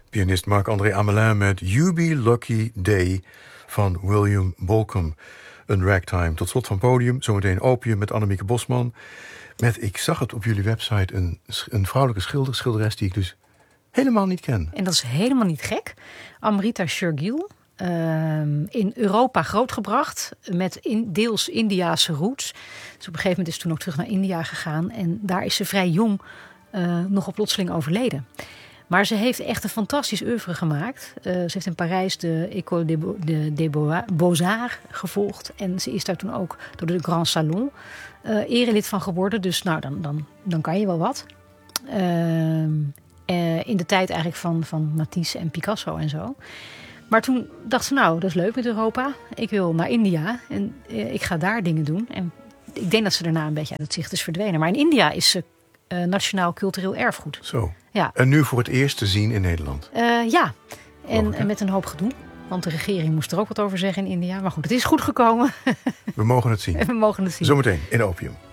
Pianist Marc-André Amelin met You Be Lucky Day van William Bolcom. Een ragtime. Tot slot van podium. Zometeen Opium met Annemieke Bosman. Met, ik zag het op jullie website, een vrouwelijke schilderes die ik dus helemaal niet ken. En dat is helemaal niet gek. Amrita Shergill. In Europa grootgebracht met deels Indiase roots. Dus op een gegeven moment is ze toen ook terug naar India gegaan. En daar is ze vrij jong nogal plotseling overleden. Maar ze heeft echt een fantastisch oeuvre gemaakt. Ze heeft in Parijs de École des Beaux-Arts gevolgd. En ze is daar toen ook door de Grand Salon erelid van geworden. Dus nou, dan kan je wel wat. In de tijd eigenlijk van Matisse en Picasso en zo. Maar toen dacht ze, nou, dat is leuk met Europa. Ik wil naar India en ik ga daar dingen doen. En ik denk dat ze daarna een beetje uit het zicht is verdwenen. Maar in India is ze nationaal cultureel erfgoed. Zo. Ja. En nu voor het eerst te zien in Nederland. Ja, en met een hoop gedoe. Want de regering moest er ook wat over zeggen in India. Maar goed, het is goed gekomen. We mogen het zien. We mogen het zien. Zometeen in Opium.